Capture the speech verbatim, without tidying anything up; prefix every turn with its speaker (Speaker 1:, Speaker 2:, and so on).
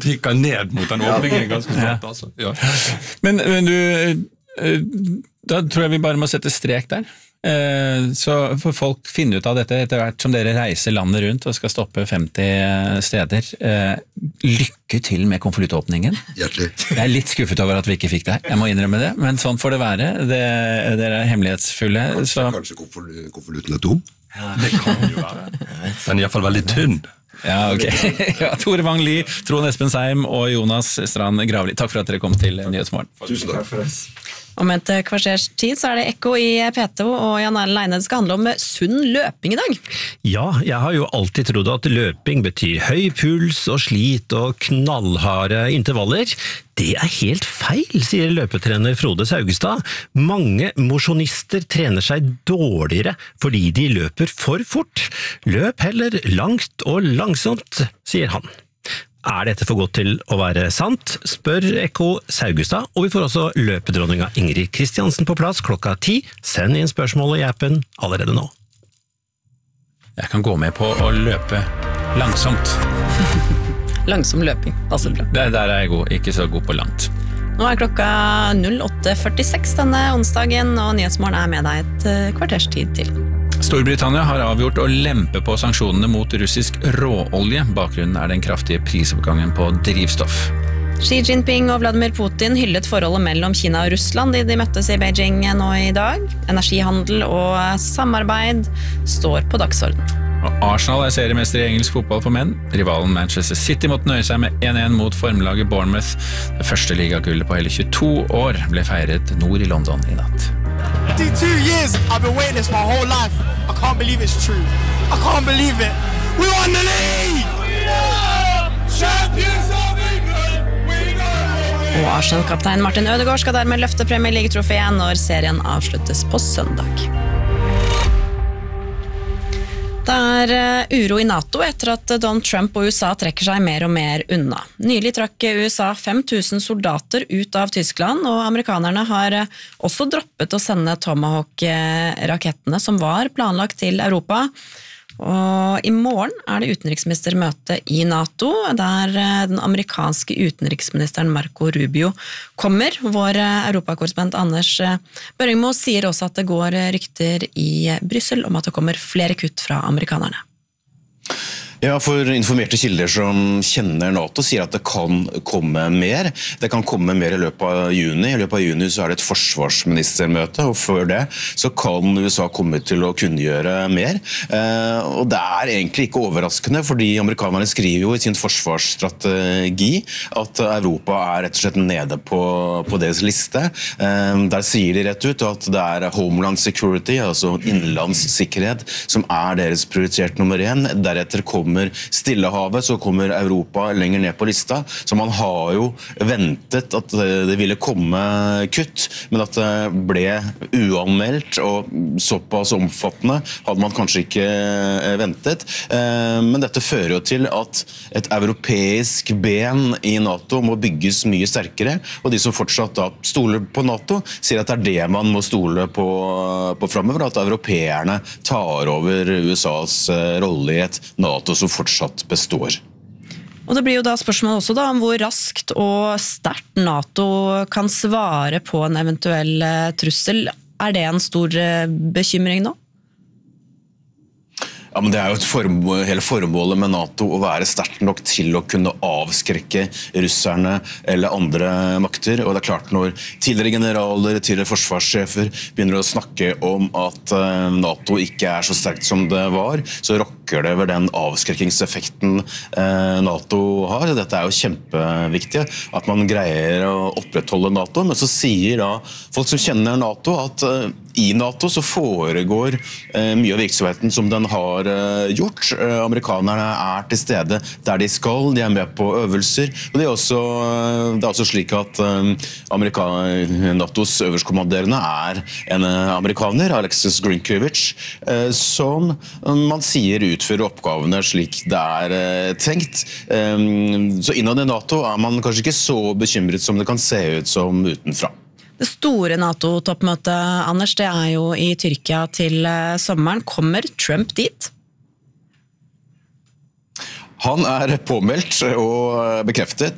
Speaker 1: gikk han ned mot den åpningen ganske snart, altså. Ja.
Speaker 2: Men, men du, da tror jeg vi bare må sette strek der. Så får folk finne ut av dette etter hvert som dere reiser landet rundt og skal stoppe femti steder. Lykke til med konvoluttåpningen.
Speaker 3: Hjertelig.
Speaker 2: Jeg er litt skuffet over at vi ikke fikk det her, jeg må innrømme det, men sånn får det være. Det, dere er hemmelighetsfulle.
Speaker 3: Kanskje,
Speaker 2: så...
Speaker 3: kanskje konvolutten er tom?
Speaker 1: Ja, det kan jo være. Den er i hvert fall veldig tynn.
Speaker 2: Ja, ok. Ja, Tore Wang Lie, Trond Espen Seim og Jonas Strand Gravli. Takk for at dere kom til Nyhetsmorgen.
Speaker 3: Tusen takk for oss.
Speaker 4: Om et kvarters tid så er det Ekko i P to, og Jan Erlend Leine skal handle om sunn løping i dag.
Speaker 5: Ja, jeg har jo alltid trodd at løping betyr høy puls og slit og knallharde intervaller. Det er helt feil, sier løpetrener Frode Saugestad. Mange mosjonister trener seg dårligere fordi de løper for fort. Løp heller langt og langsomt, sier han. Er dette for godt til å være sant? Spør Ekko Saugestad, og vi får også løpedronninga Ingrid Kristiansen på plass klokka ti. Send inn spørsmålet i appen allerede nå.
Speaker 2: Jeg kan gå med på å løpe langsomt.
Speaker 4: Langsom løping, altså bra.
Speaker 2: Der, der er jeg god, ikke så god på langt.
Speaker 4: Nå er klokka åtte førtiseks denne onsdagen, og Nyhetsmorgen er med deg et kvarters tid til.
Speaker 2: Storbritannia har avgjort å lempe på sanksjonene mot russisk råolje. Bakgrunnen er den kraftige prisoppgangen på drivstoff.
Speaker 4: Xi Jinping og Vladimir Putin hyllet forholdet mellom Kina og Russland da de møttes i Beijing nå i dag. Energihandel og samarbeid står på dagsorden.
Speaker 2: Og Arsenal er seriemester i engelsk fotball for menn. Rivalen Manchester City måtte nøye seg med en en mot formlaget Bournemouth. Det første ligagullet på hele tjueto år ble feiret nord i London i natt.
Speaker 6: fifty-two years I've been waiting this my whole life. I can't believe it's true. I can't believe it. We won the league! Champions of England! We know!
Speaker 4: Og Arsenal-kaptein Martin Ødegaard skal dermed løfte Premier League-troféet når serien avsluttes på søndag. Det er uro i NATO etter at Donald Trump og U S A trekker seg mer og mer unna. Nylig trakk U S A fem tusen soldater ut av Tyskland, og amerikanerne har også droppet å sende Tomahawk-rakettene som var planlagt til Europa. Og i morgen er det utenriksministermøte i NATO, der den amerikanske utenriksministeren Marco Rubio kommer. Vår europakorrespondent Anders Børingmo sier også at det går rykter i Brussel om at det kommer flere kutt fra amerikanerne.
Speaker 7: Ja, for informerte kilder som kjenner NATO sier at det kan komme mer. Det kan komme mer i løpet av juni. I løpet av juni så er det et forsvarsministermøte, og før det så kan U S A komme til å kunngjøre mer. Eh, og det er egentlig ikke overraskende, fordi amerikanerne skriver jo i sin forsvarsstrategi at Europa er rett og slett nede på, på deres liste. Eh, der sier de rett ut at det er Homeland Security, altså innenlandssikkerhet, som er deres prioritert nummer én. Deretter kommer kommer Stillehavet, så kommer Europa lenger ned på lista. Så man har jo ventet at det ville komme kutt, men at det ble uanmeldt og såpass omfattende hadde man kanskje ikke ventet. Men dette fører jo til at et europeisk ben i NATO må bygges mye sterkere, og de som fortsatt da stoler på NATO sier at det er det man må stole på, på fremover, at europeerne tar over U S A's rolle i et NATO som fortsatt består.
Speaker 4: Og det blir jo da spørsmål også da om hvor raskt og sterkt NATO kan svare på en eventuell trussel. Er det en stor bekymring nå?
Speaker 7: Ja, men det er jo et formål, hele formålet med NATO å være sterkt nok til å kunne avskrekke russerne eller andre makter. Og det er klart når tidligere generaler, tidligere forsvarssjefer begynner å snakke om at NATO ikke er så sterkt som det var, så rokker det ved den avskrekkingseffekten NATO har. Dette er jo kjempeviktig, at man greier å opprettholde NATO, men så sier da folk som kjenner NATO at i NATO så foregår mye av virksomheten som den har gjort. Amerikanerne er til stede der de skal, de er med på øvelser, og det er også, det er også slik at NATOs øverstkommanderende er en amerikaner, Alexis Grinkiewicz, som man sier utfører oppgavene slik det er tenkt. Så innad i NATO er man kanskje ikke så bekymret som det kan se ut som utenfra.
Speaker 4: Det store NATO-toppmøtet, Anders, det er jo i Tyrkia til sommeren. Kommer Trump dit?
Speaker 7: Han er påmeldt og bekreftet